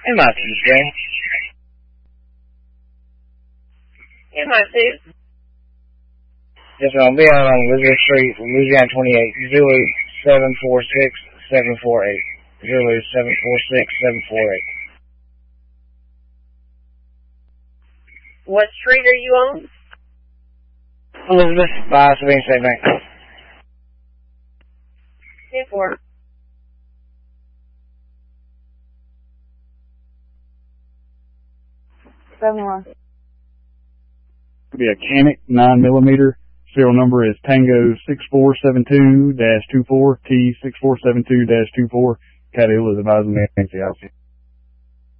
MI2, Jane. MI2. Yes, ma'am. I'll be out on Elizabeth Street, Louisiana 28, 08746-748. 08746-748. What street are you on? Elizabeth, by Sabine State Bank. 10-4. It'll be a Canic 9mm. Serial number is Tango 6472-24 T6472-24. Cadillac is advising Nancy.